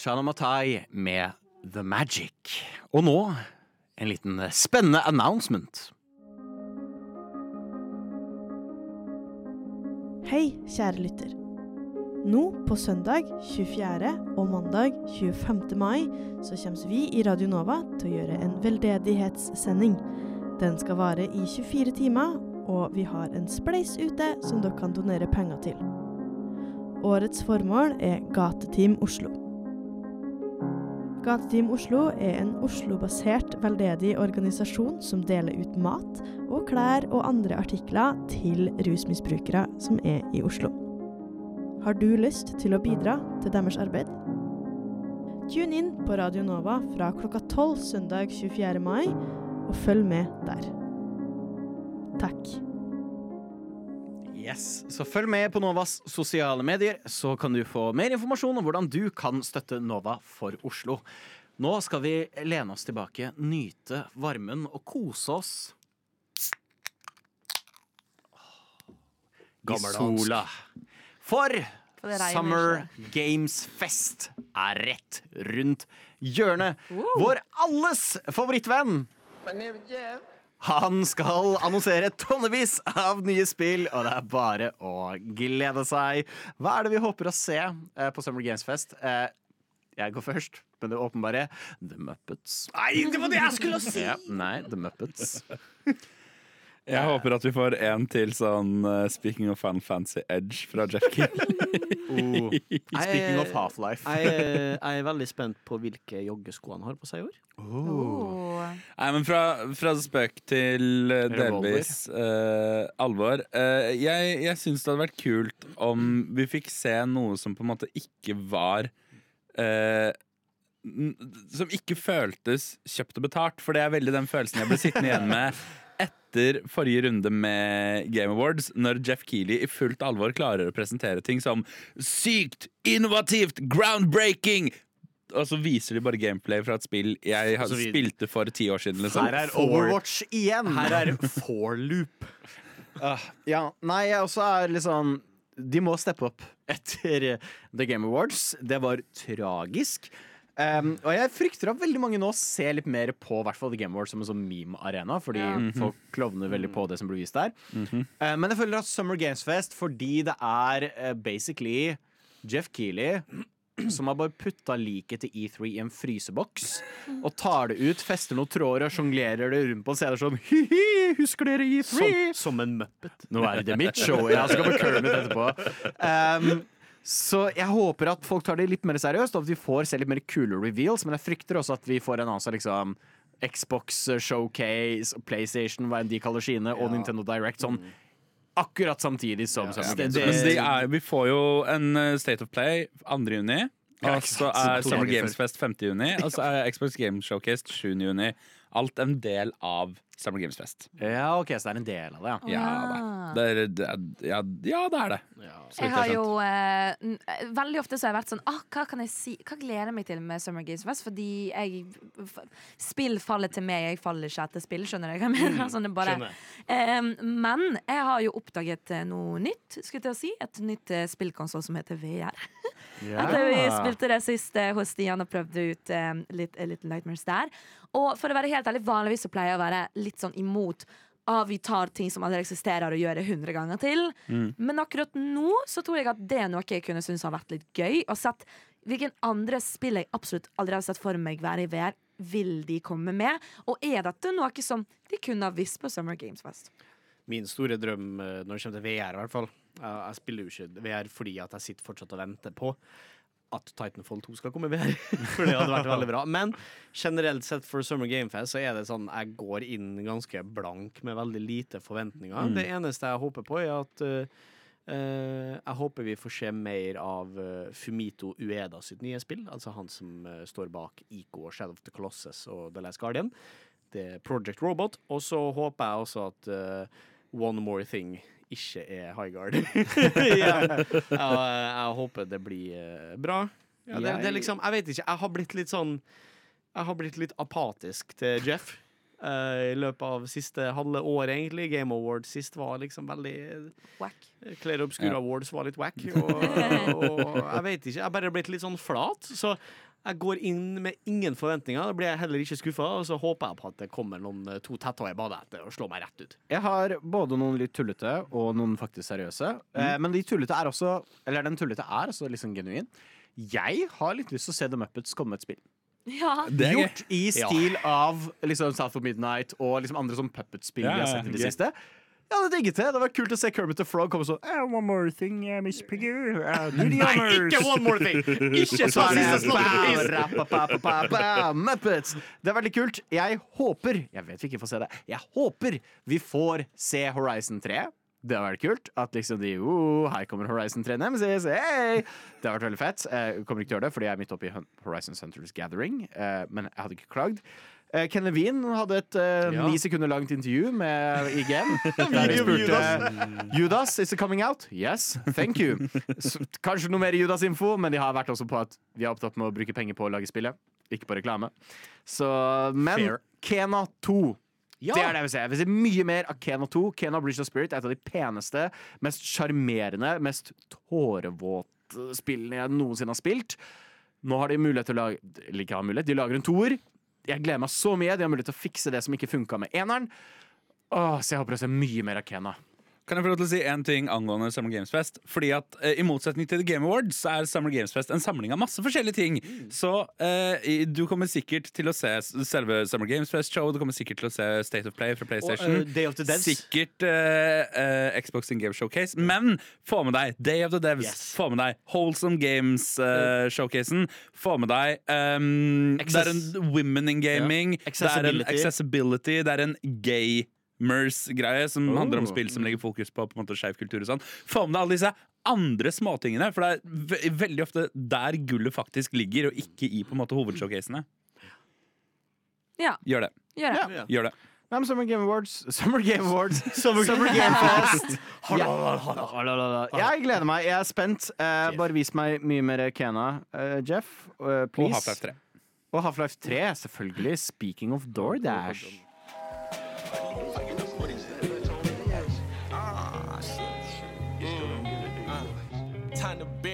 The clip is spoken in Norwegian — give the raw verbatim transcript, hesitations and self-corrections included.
Shana Matai med The Magic. Og nå en liten spennende announcement. Hei, kjære lytter. Nå på søndag tjuefjerde og mandag tjuefemte mai så kommer vi i Radio Nova til å gjøre en veldedighetssending. Den skal vare i tjuefire timer, og vi har en spleis ute som dere kan donere penger til. Årets formål er Gateteam Oslo. Gateteam Oslo er en Oslo-basert veldedig organisasjon som deler ut mat og klær og andre artikler til rusmisbrukere som er i Oslo. Har du lyst til å bidra til deres arbeid? Tune inn på Radio Nova fra klokka tolv søndag tjuefjerde mai og følg med der. Takk. Yes, så følg med på Novas sosiale medier, så kan du få mer informasjon om hvordan du kan støtte Nova for Oslo. Nå skal vi lene oss tilbake, nyte varmen og kose oss i sola. For Summer Games Fest er rett rundt hjørnet. Vår alles favorittvenn Han skal annonsere tonnevis av nye spill, og det er bare å glede seg. Hva er det vi håper å se eh, på Summer Games Fest? Eh, jeg går først, men det åpenbare The Muppets. Nei, det var det jeg skulle si! Ja, nei, The Muppets. Jeg håper at vi får en til sånn uh, Speaking of Final Fantasy Edge fra Jeff Keighley. oh. Speaking of Half-Life. jeg, jeg er veldig spent på hvilke joggesko han har på seg i år. Oh. Nei, men fra, fra spøk til uh, delvis uh, alvor. Uh, jeg jeg syns det hadde vært kult om vi fikk se noe som på en måte ikke var uh, som ikke føltes kjøpt og betalt. For det er veldig den følelsen jeg ble sittende igjen med etter forrige runde med Game Awards, når Jeff Keighley i fullt alvor klarer å presentere ting som sykt, innovativt, groundbreaking, og så viser de bare gameplay fra et spill jeg hadde spilte for ti år siden. Liksom. Her er Overwatch igjen. Her er For Loop. uh, ja, nei, jeg også er litt sånn de må steppe opp etter The Game Awards. Det var tragisk. Um, og jeg frykter at veldig mange nå ser litt mer på hvert fall The Game Awards som en sånn meme-arena, fordi ja. mm-hmm. folk klovner veldig på det som blir vist der. Mm-hmm. uh, men jeg føler at Summer Games Fest, fordi det er uh, basically Jeff Keighley som har bare putta liket til E tre i en fryseboks og tar det ut, fester noen tråder og sjonglerer det rundt på en scene sånn hi-hi, husker dere E tre? Som, som en Muppet. Nå er det mitt show, jeg skal på Kermit etterpå. Um, Så jeg håper at folk tar det litt mer seriøst, og at vi får se litt mer kule reveals. Men jeg frykter også at vi får en annen liksom, Xbox Showcase, PlayStation, hva enn de kaller sine, ja. og Nintendo Direct sånn akkurat samtidig som ja, ja. Det, det, det er, Vi får jo en State of Play andre juni, og så er Summer Games Fest femte juni, og så er Xbox Game Showcase sjuende juni. Alt en del av Summer Games Fest. Ja, ok, så det er en del av det, ja. Ja, det er, det er, ja, ja, det er det. Ja. Jeg har jo eh, veldig ofte så har jeg vært sånn ah, hva kan jeg si, hva gleder jeg meg til med Summer Games Fest? Fordi jeg spill faller til meg, jeg faller ikke etter spill, skjønner du hva jeg mener? Sånn det bare, eh, men jeg har jo oppdaget noe nytt, skulle jeg til å si, et nytt uh, spillkonsol som heter V R. Ja. Etter vi spilte det siste hos Stian og prøvde ut uh, litt, uh, Little Nightmares der. Og for å være helt ærlig, vanligvis så pleier jeg å være litt sånn imot ah, vi tar ting som allerede eksisterer og gjør det hundre ganger til. Mm. Men akkurat nå så tror jeg at det er noe jeg kunne synes har vært litt gøy, og sett hvilken andre spill jeg absolutt aldri har sett for meg være i V R vil de komme med, og er dette noe som de kunne ha visst på Summer Games Fest? Min store drøm når det kommer til V R i hvert fall, jeg spiller jo ikke V R fordi at jeg sitter fortsatt og venter på at Titanfall to skal komme i V R, for det hadde vært veldig bra. Men generelt sett for Summer Game Fest så er det sånn, jeg går inn ganske blank med veldig lite forventninger. Mm. Det eneste jeg håper på er at uh, uh, jeg håper vi får se mer av uh, Fumito Ueda sitt nye spill, altså han som uh, står bak Ico og Shadow of the Colossus og The Last Guardian. Det er Project Robot, og så håper jeg også at uh, One More Thing ikke er High Guard. ja. jeg, jeg håper det blir uh, bra. Ja, det, det er liksom, jeg vet ikke, jeg har blitt litt sånn jeg har blitt litt apatisk til Jeff uh, i løpet av siste halve året egentlig. Game Awards sist var liksom veldig wack. Claire Obscura ja. Awards var litt wack og, og jeg vet ikke, jeg har bare blitt litt sånn flat, så Jeg går inn med ingen forventninger. Da blir jeg heller ikke skuffa, og så håper jeg på at det kommer noen to tetter i badet etter og slår meg rett ut. Jeg har både noen litt tullete og noen faktisk seriøse. Mm. Eh, men de tullete er også Eller den tullete er også litt sånn genuin. Jeg har litt lyst til å se The Muppets komme med et spill. Ja. Det er gjort i stil ja. av liksom South of Midnight og liksom andre sånn puppet-spill ja, vi har sett i det siste. Ja, det digget det. Det var kult å se Kermit the Frog komme sånn oh, one more thing, uh, Miss Piggy. Uh, Nei, ikke one more thing! Ikke så Muppets. Det er veldig kult. Jeg håper Jeg vet vi ikke får se det. Jeg håper vi får se Horizon tre. Det har vært kult. At liksom de oh, her kommer Horizon tre Nemesis. Hey! Det har vært veldig fett. Jeg kommer ikke til å gjøre det, fordi jeg er midt oppe i Horizon Centers Gathering. Men jeg hadde ikke klagd. Ken Levine hadde et uh, ja. ni sekunder langt intervju med I G N. Der de spurte Judas, is it coming out? Yes, thank you. Så, kanskje noe mer Judas-info, men de har vært også på at vi er opptatt med å bruke penger på å lage spillet, ikke på reklame. Så, men Fair. Kena to. Ja. Det er det jeg vil se. Jeg vil se mye mer av Kena to. Kena Bridge of Spirit er et av de peneste, mest sjarmerende, mest tårevåte spillene jeg noensinne har spilt. Nå har de mulighet til å lage Eller ikke har mulighet, de lager en toer. Jeg gleder meg så mye. De har mulighet til å fikse det som ikke funka med eneren. Åh, så jeg håper å se mye mer av Kena. Kan jeg få lov til å si en ting angående Summer Games Fest? Fordi at eh, I motsetning til The Game Awards så er Summer Games Fest en samling av masse forskjellige ting. Mm. Så eh, du kommer sikkert til å se selve Summer Games Fest-show. Du kommer sikkert til å se State of Play fra PlayStation. Og, uh, Day of the Devs. Sikkert eh, eh, Xbox In Game Showcase. Men få med deg Day of the Devs. Yes. Få med deg Wholesome Games-showcasen. Uh, få med deg um, Det er en Women in Gaming. Ja. Det er en Accessibility. Det er en gay Mers-greie som oh. handler om spill som legger fokus på, på en måte skeiv kultur og sånn. Få med deg alle disse andre småtingene, for det er ve veldig ofte der gullet faktisk ligger, og ikke i på en måte hovedshowcasene. Ja. Gjør det. Gjør det. Ja. Gjør det. Nei, men Summer Game Awards Summer Game Awards Summer, Summer Game Fest ja. Jeg gleder meg, jeg er spent uh, Bare vis meg mye mer Kena uh, Jeff, uh, please. Og Half-Life tre. Og Half-Life tre, selvfølgelig. Speaking of DoorDash.